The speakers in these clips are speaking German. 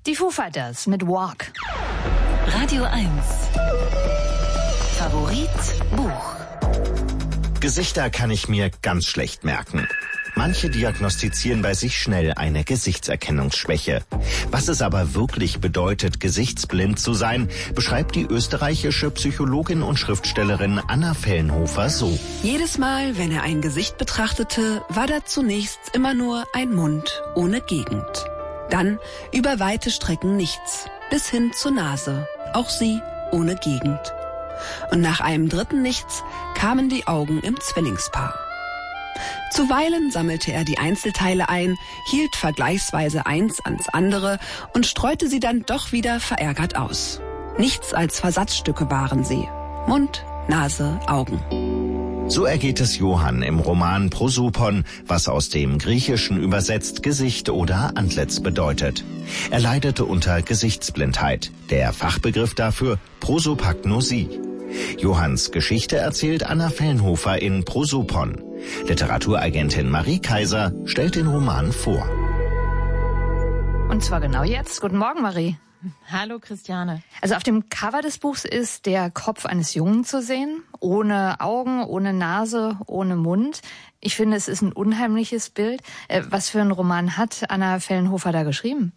Die Foo Fighters mit Walk. Radio 1. Favorit Buch. Gesichter kann ich mir ganz schlecht merken. Manche diagnostizieren bei sich schnell eine Gesichtserkennungsschwäche. Was es aber wirklich bedeutet, gesichtsblind zu sein, beschreibt die österreichische Psychologin und Schriftstellerin Anna Fellenhofer so. Jedes Mal, wenn er ein Gesicht betrachtete, war da zunächst immer nur ein Mund ohne Gegend. Dann über weite Strecken nichts, bis hin zur Nase, auch sie ohne Gegend. Und nach einem dritten Nichts kamen die Augen im Zwillingspaar. Zuweilen sammelte er die Einzelteile ein, hielt vergleichsweise eins ans andere und streute sie dann doch wieder verärgert aus. Nichts als Versatzstücke waren sie. Mund, Nase, Augen. So ergeht es Johann im Roman Prosopon, was aus dem Griechischen übersetzt Gesicht oder Antlitz bedeutet. Er leidete unter Gesichtsblindheit. Der Fachbegriff dafür Prosopagnosie. Johanns Geschichte erzählt Anna Fellenhofer in Prosopon. Literaturagentin Marie Kaiser stellt den Roman vor. Und zwar genau jetzt. Guten Morgen, Marie. Hallo, Christiane. Also auf dem Cover des Buchs ist der Kopf eines Jungen zu sehen. Ohne Augen, ohne Nase, ohne Mund. Ich finde, es ist ein unheimliches Bild. Was für einen Roman hat Anna Fellenhofer da geschrieben?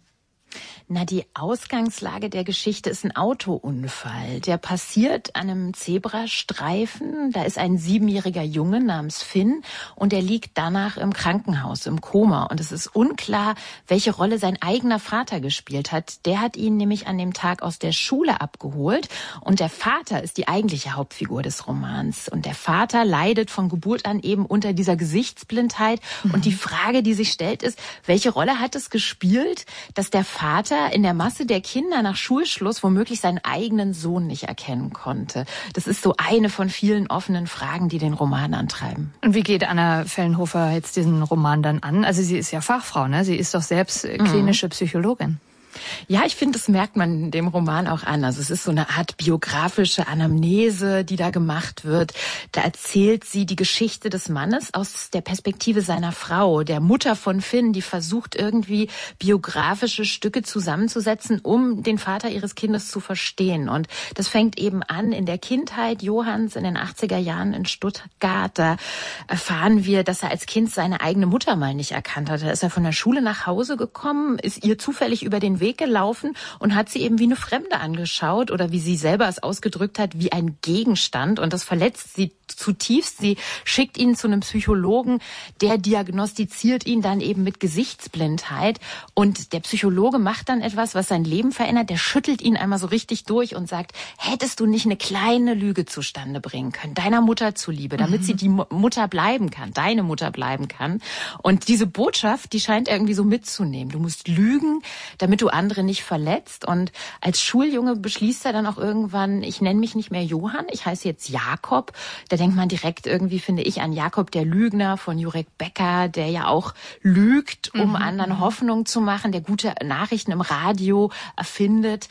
Na, die Ausgangslage der Geschichte ist ein Autounfall. Der passiert an einem Zebrastreifen. Da ist ein 7-jähriger Junge namens Finn und der liegt danach im Krankenhaus, im Koma. Und es ist unklar, welche Rolle sein eigener Vater gespielt hat. Der hat ihn nämlich an dem Tag aus der Schule abgeholt. Und der Vater ist die eigentliche Hauptfigur des Romans. Und der Vater leidet von Geburt an eben unter dieser Gesichtsblindheit. Und die Frage, die sich stellt, ist, welche Rolle hat es gespielt, dass der Vater in der Masse der Kinder nach Schulschluss womöglich seinen eigenen Sohn nicht erkennen konnte. Das ist so eine von vielen offenen Fragen, die den Roman antreiben. Und wie geht Anna Fellenhofer jetzt diesen Roman dann an? Also sie ist ja Fachfrau, ne? Sie ist doch selbst klinische Psychologin. Ja, ich finde, das merkt man dem Roman auch an. Also es ist so eine Art biografische Anamnese, die da gemacht wird. Da erzählt sie die Geschichte des Mannes aus der Perspektive seiner Frau, der Mutter von Finn, die versucht irgendwie biografische Stücke zusammenzusetzen, um den Vater ihres Kindes zu verstehen. Und das fängt eben an in der Kindheit Johanns in den 80er Jahren in Stuttgart. Da erfahren wir, dass er als Kind seine eigene Mutter mal nicht erkannt hat. Da ist er von der Schule nach Hause gekommen, ist ihr zufällig über den Weg gelaufen und hat sie eben wie eine Fremde angeschaut oder wie sie selber es ausgedrückt hat, wie ein Gegenstand. Und das verletzt sie zutiefst. Sie schickt ihn zu einem Psychologen, der diagnostiziert ihn dann eben mit Gesichtsblindheit. Und der Psychologe macht dann etwas, was sein Leben verändert. Der schüttelt ihn einmal so richtig durch und sagt, hättest du nicht eine kleine Lüge zustande bringen können, deiner Mutter zuliebe, damit sie die Mutter bleiben kann, deine Mutter bleiben kann. Und diese Botschaft, die scheint irgendwie so mitzunehmen. Du musst lügen, damit du andere nicht verletzt. Und als Schuljunge beschließt er dann auch irgendwann, ich nenne mich nicht mehr Johann, ich heiße jetzt Jakob. Da denkt man direkt irgendwie, finde ich, an Jakob der Lügner von Jurek Becker, der ja auch lügt, um anderen Hoffnung zu machen, der gute Nachrichten im Radio erfindet.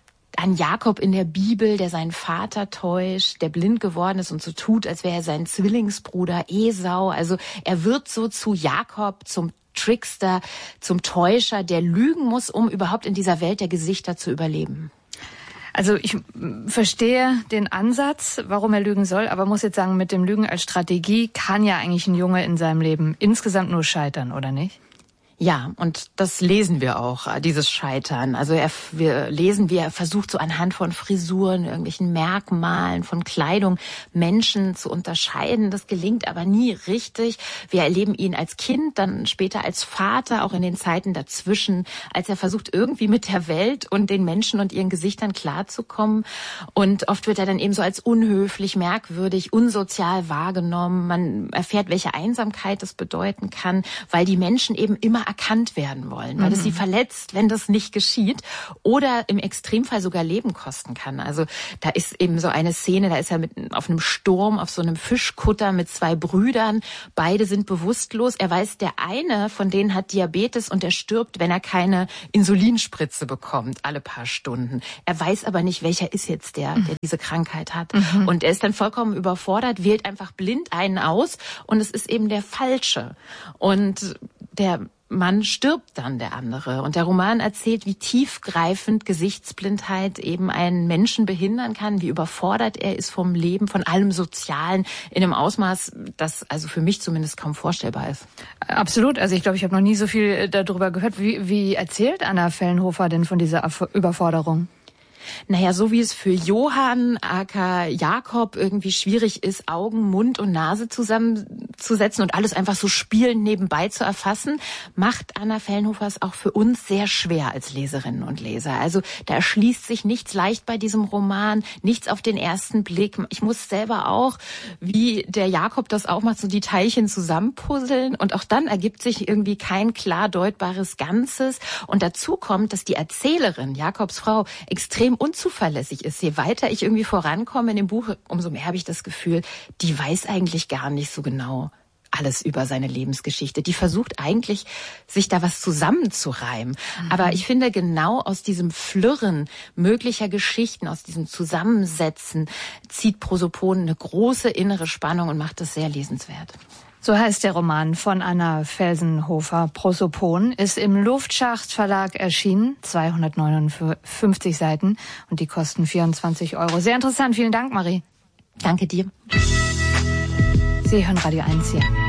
An Jakob in der Bibel, der seinen Vater täuscht, der blind geworden ist und so tut, als wäre er sein Zwillingsbruder Esau. Also er wird so zu Jakob, zum Trickster, zum Täuscher, der lügen muss, um überhaupt in dieser Welt der Gesichter zu überleben. Also ich verstehe den Ansatz, warum er lügen soll, aber muss jetzt sagen, mit dem Lügen als Strategie kann ja eigentlich ein Junge in seinem Leben insgesamt nur scheitern, oder nicht? Ja, und das lesen wir auch, dieses Scheitern. Also wir lesen, wie er versucht, so anhand von Frisuren, irgendwelchen Merkmalen, von Kleidung Menschen zu unterscheiden. Das gelingt aber nie richtig. Wir erleben ihn als Kind, dann später als Vater, auch in den Zeiten dazwischen, als er versucht, irgendwie mit der Welt und den Menschen und ihren Gesichtern klarzukommen. Und oft wird er dann eben so als unhöflich, merkwürdig, unsozial wahrgenommen. Man erfährt, welche Einsamkeit das bedeuten kann, weil die Menschen eben immer erkannt werden wollen, weil es sie verletzt, wenn das nicht geschieht oder im Extremfall sogar Leben kosten kann. Also da ist eben so eine Szene, da ist er auf einem Sturm, auf so einem Fischkutter mit 2 Brüdern. Beide sind bewusstlos. Er weiß, der eine von denen hat Diabetes und er stirbt, wenn er keine Insulinspritze bekommt, alle paar Stunden. Er weiß aber nicht, welcher ist jetzt der diese Krankheit hat. Und er ist dann vollkommen überfordert, wählt einfach blind einen aus und es ist eben der Falsche. Und der Mann stirbt dann der andere. Und der Roman erzählt, wie tiefgreifend Gesichtsblindheit eben einen Menschen behindern kann, wie überfordert er ist vom Leben, von allem Sozialen in einem Ausmaß, das also für mich zumindest kaum vorstellbar ist. Absolut. Also ich glaube, ich habe noch nie so viel darüber gehört. Wie erzählt Anna Fellenhofer denn von dieser Überforderung? Naja, so wie es für Johann aka Jakob irgendwie schwierig ist, Augen, Mund und Nase zusammenzusetzen und alles einfach so spielend nebenbei zu erfassen, macht Anna Fellenhofer es auch für uns sehr schwer als Leserinnen und Leser. Also da erschließt sich nichts leicht bei diesem Roman, nichts auf den ersten Blick. Ich muss selber auch, wie der Jakob das auch macht, so die Teilchen zusammenpuzzeln und auch dann ergibt sich irgendwie kein klar deutbares Ganzes. Und dazu kommt, dass die Erzählerin, Jakobs Frau, extrem unzuverlässig ist. Je weiter ich irgendwie vorankomme in dem Buch, umso mehr habe ich das Gefühl, die weiß eigentlich gar nicht so genau alles über seine Lebensgeschichte. Die versucht eigentlich, sich da was zusammenzureimen. Aber ich finde, genau aus diesem Flirren möglicher Geschichten, aus diesem Zusammensetzen, zieht Prosopon eine große innere Spannung und macht das sehr lesenswert. So heißt der Roman von Anna Felsenhofer. Prosopon ist im Luftschacht Verlag erschienen, 259 Seiten und die kosten 24 €. Sehr interessant, vielen Dank, Marie. Danke dir. Sie hören Radio 1 hier.